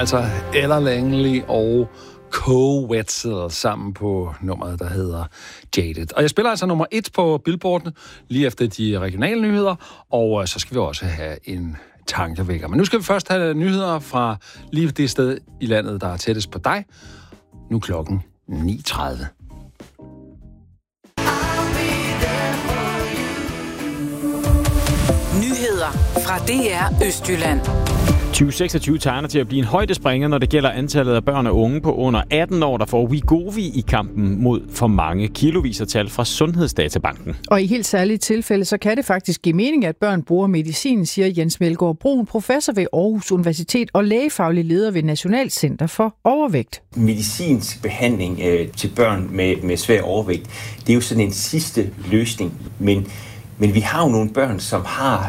Altså Ella Langley og Co. Wetzel sammen på nummeret, der hedder Jaded. Og jeg spiller altså nummer 1 på Billboardene, lige efter de regionale nyheder, og så skal vi også have en tankevækker. Men nu skal vi først have nyheder fra lige det sted i landet, der er tættest på dig. Nu klokken 9:30. Nyheder fra DR Østjylland. 2026 tegner til at blive en højdespringer, når det gælder antallet af børn og unge på under 18 år, der får Wegovy i kampen mod for mange kilovisertal fra Sundhedsdatabanken. Og i helt særlige tilfælde, så kan det faktisk give mening, at børn bruger medicin, siger Jens Melgaard Brun, professor ved Aarhus Universitet og lægefaglig leder ved Nationalt Center for Overvægt. Medicinsk behandling til børn med svær overvægt, det er jo sådan en sidste løsning, men vi har jo nogle børn, som har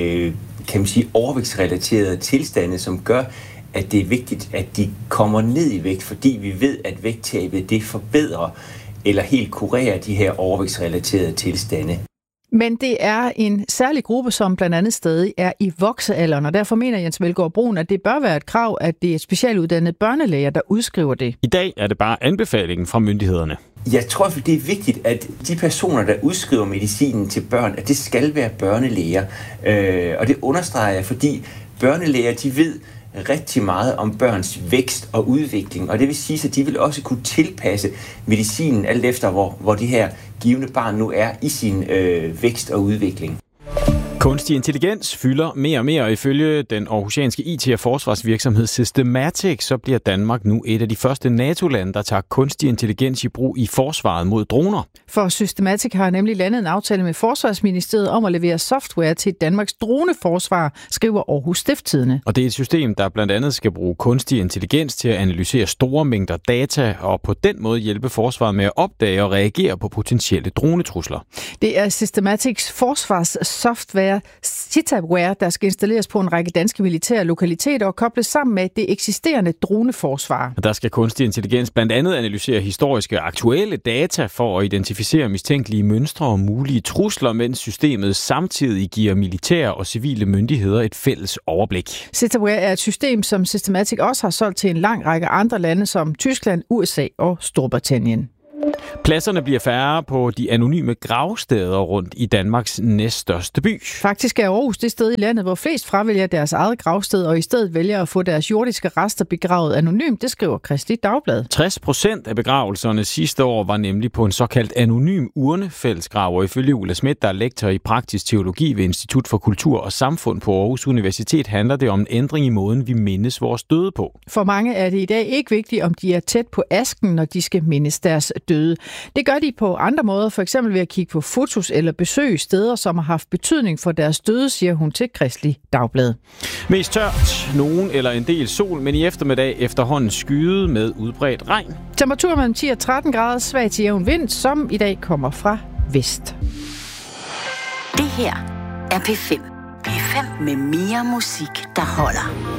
kan man sige, overvægtsrelaterede tilstande, som gør, at det er vigtigt, at de kommer ned i vægt, fordi vi ved, at vægttabet det forbedrer eller helt kurerer de her overvægtsrelaterede tilstande. Men det er en særlig gruppe, som blandt andet stadig er i voksealderen, og derfor mener Jens Melgaard Brun, at det bør være et krav, at det er specialuddannede børnelæger, der udskriver det. I dag er det bare anbefalingen fra myndighederne. Jeg tror, det er vigtigt, at de personer, der udskriver medicinen til børn, at det skal være børnelæger. Og det understreger jeg, fordi børnelæger, de ved rigtig meget om børns vækst og udvikling, og det vil sige, at de vil også kunne tilpasse medicinen alt efter, hvor det her givne barn nu er i sin vækst og udvikling. Kunstig intelligens fylder mere og mere, og ifølge den aarhusianske IT- og forsvarsvirksomhed Systematic, så bliver Danmark nu et af de første NATO-lande, der tager kunstig intelligens i brug i forsvaret mod droner. For Systematic har nemlig landet en aftale med Forsvarsministeriet om at levere software til Danmarks droneforsvar, skriver Aarhus Stiftstidende. Og det er et system, der blandt andet skal bruge kunstig intelligens til at analysere store mængder data, og på den måde hjælpe forsvaret med at opdage og reagere på potentielle dronetrusler. Det er Systematics forsvarssoftware Citaware, der skal installeres på en række danske militære lokaliteter og kobles sammen med det eksisterende droneforsvar. Der skal kunstig intelligens blandt andet analysere historiske aktuelle data for at identificere mistænkelige mønstre og mulige trusler, mens systemet samtidig giver militære og civile myndigheder et fælles overblik. Citaware er et system, som Systematic også har solgt til en lang række andre lande som Tyskland, USA og Storbritannien. Pladserne bliver færre på de anonyme gravsteder rundt i Danmarks næststørste by. Faktisk er Aarhus det sted i landet, hvor flest fravælger deres eget gravsted og i stedet vælger at få deres jordiske rester begravet anonymt, det skriver Kristeligt Dagblad. 60% af begravelserne sidste år var nemlig på en såkaldt anonym urnefællesgrav, og ifølge Ulla Schmidt, der er lektor i praktisk teologi ved Institut for Kultur og Samfund på Aarhus Universitet, handler det om en ændring i måden, vi mindes vores døde på. For mange er det i dag ikke vigtigt, om de er tæt på asken, når de skal mindes deres døde. Det gør de på andre måder, for eksempel ved at kigge på fotos eller besøge steder, som har haft betydning for deres døde, siger hun til Kristeligt Dagblad. Mest tørt, nogen eller en del sol, men i eftermiddag efterhånden skyet med udbredt regn. Temperatur mellem 10 og 13 grader, svag til jævn vind, som i dag kommer fra vest. Det her er P5. P5 med mere musik, der holder.